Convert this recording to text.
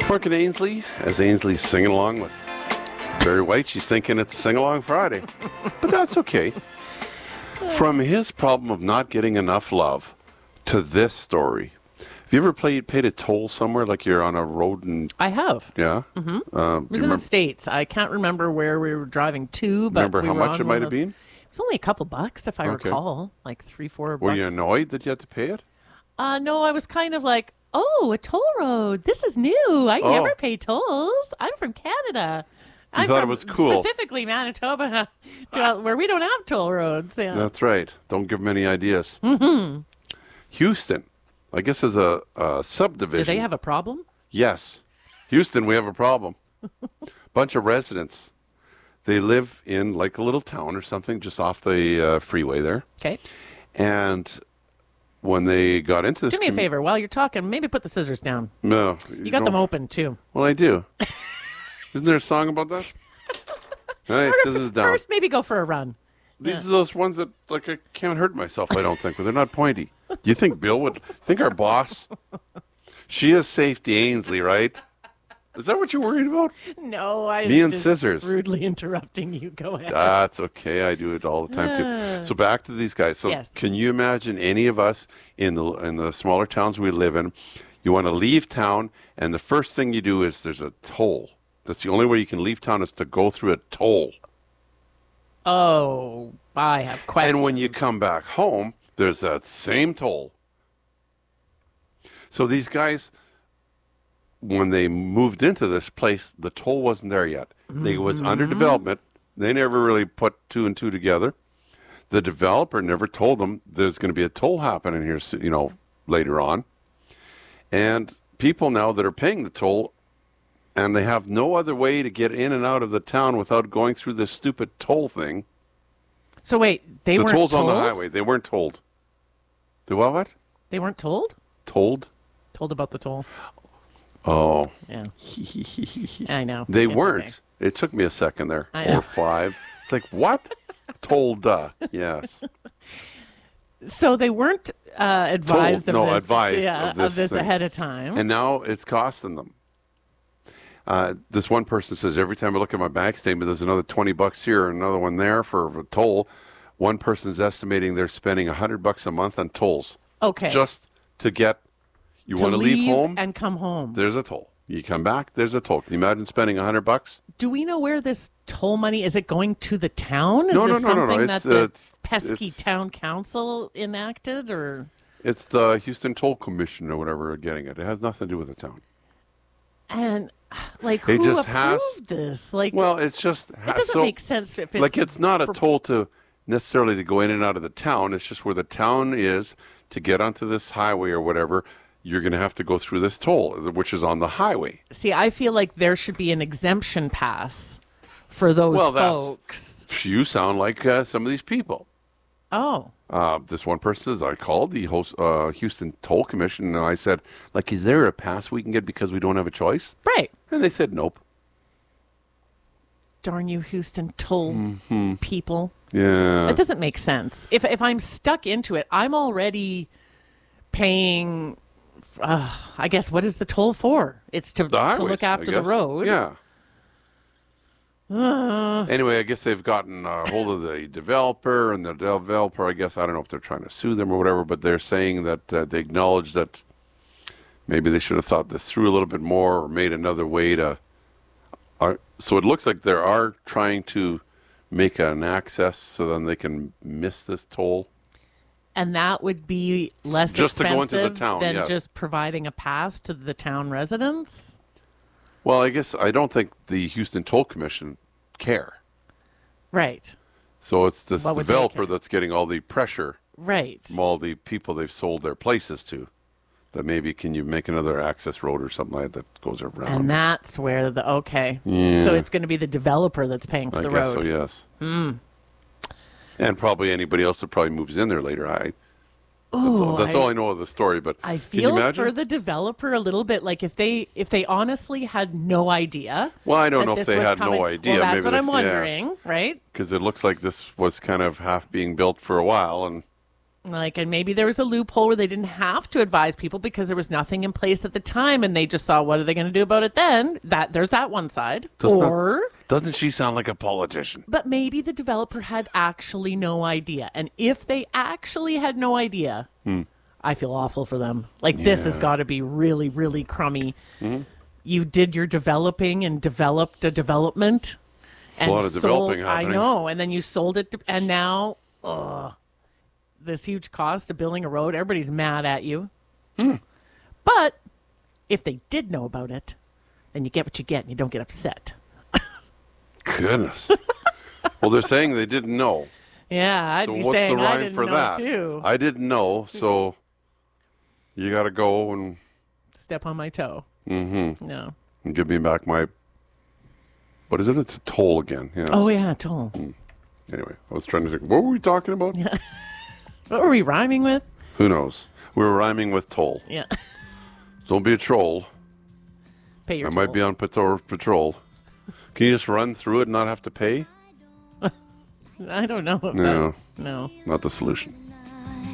Mark and Ainsley, as Ainsley's singing along with Barry White, she's thinking it's Sing Along Friday. But that's okay. From his problem of not getting enough love to this story. Have you ever paid a toll somewhere, like you're on a road and... I have. Yeah? Mm-hmm. It was in the States. I can't remember where we were driving to, but remember how much it might have been? It was only a couple bucks, if I recall. Like $3, $4 bucks. Were you annoyed that you had to pay it? No, I was kind of like, oh, a toll road. This is new. I never pay tolls. I'm from Canada. You thought it was cool. Specifically Manitoba, where we don't have toll roads. Yeah. That's right. Don't give them any ideas. Mm-hmm. Houston, I guess, is a subdivision. Do they have a problem? Yes. Houston, we have a problem. Bunch of residents. They live in like a little town or something just off the freeway there. Okay. And when they got into this... Do me a favor. While you're talking, maybe put the scissors down. No. You got them open, too. Well, I do. Isn't there a song about that? Nice, scissors down. First, maybe go for a run. These are those ones that, like, I can't hurt myself, I don't think, but they're not pointy. Do you think Bill would... think our boss... She is safety Ainsley, right? Is that what you're worried about? No, Me and scissors. Rudely interrupting you. Go ahead. That's okay. I do it all the time too. So back to these guys. So yes. Can you imagine any of us in the smaller towns we live in? You want to leave town, and the first thing you do is there's a toll. That's the only way you can leave town is to go through a toll. Oh, I have questions. And when you come back home, there's that same toll. So these guys, when they moved into this place, the toll wasn't there yet. It was under development. They never really put two and two together. The developer never told them there's going to be a toll happening here, later on. And people now that are paying the toll, and they have no other way to get in and out of the town without going through this stupid toll thing. So wait, they weren't told? The toll's on the highway. They weren't told. They what? They weren't told? Told? Told about the toll. Oh. Yeah. I know. They weren't. Okay. It took me a second there. Or 5. It's like, what? Told, yes. So they weren't advised of this thing. ahead of time. And now it's costing them. This one person says, every time I look at my bank statement, there's another $20 here and another one there for a toll. One person's estimating they're spending $100 a month on tolls. Okay. Just to get, you want to leave home? And come home. There's a toll. You come back, there's a toll. Can you imagine spending $100? Do we know where this toll money, is it going to the town? No. Something that the pesky town council enacted, or? It's the Houston Toll Commission or whatever are getting it. It has nothing to do with the town. And who approved this? Well, it's just it doesn't make sense if it's it's not a toll to necessarily to go in and out of the town. It's just where the town is to get onto this highway or whatever. You're going to have to go through this toll, which is on the highway. See, I feel like there should be an exemption pass for those folks. You sound like some of these people. Oh. This one person says, I called the Houston Toll Commission, and I said, is there a pass we can get because we don't have a choice? Right. And they said, nope. Darn you, Houston Toll people. Yeah. It doesn't make sense. If I'm stuck into it, I'm already paying... I guess, what is the toll for? It's to look after the road. Yeah. Anyway, I guess they've gotten a hold of the developer, and the developer, I guess, I don't know if they're trying to sue them or whatever, but they're saying that they acknowledge that maybe they should have thought this through a little bit more or made another way to... so it looks like they are trying to make an access so then they can miss this toll. And that would be less just expensive to go into the town, than just providing a pass to the town residents? Well, I guess I don't think the Houston Toll Commission care. Right. So it's this developer that's getting all the pressure from all the people they've sold their places to. That maybe can you make another access road or something like that goes around. And that's where Yeah. So it's going to be the developer that's paying for the road. I guess so, yes. And probably anybody else that probably moves in there later. That's all I know of the story. But I feel for the developer a little bit like if they honestly had no idea. Well, I don't know if they had no idea. Well, that's what I'm wondering, right? Because it looks like this was kind of half being built for a while, and And maybe there was a loophole where they didn't have to advise people because there was nothing in place at the time, and they just saw, what are they going to do about it then? There's that one side. Doesn't she sound like a politician? But maybe the developer had actually no idea. And if they actually had no idea, I feel awful for them. This has got to be really, really crummy. Mm-hmm. You did your developing and developed a development. There's a lot of developing happening. I know. And then you sold it, and now... this huge cost of building a road. Everybody's mad at you. But if they did know about it, then you get what you get and you don't get upset. Goodness. Well, they're saying they didn't know. Yeah, I'd be what's saying the rhyme I didn't for know that? Too. I didn't know, so you got to go and... Step on my toe. Mm-hmm. No. And give me back my... What is it? It's a toll again. Yes. Oh, yeah, toll. Anyway, I was trying to think, what were we talking about? Yeah. What were we rhyming with? Who knows? We were rhyming with toll. Yeah. Don't be a troll. Pay your I toll. might be on patrol. Can you just run through it and not have to pay? I don't know. No. No. Not the solution.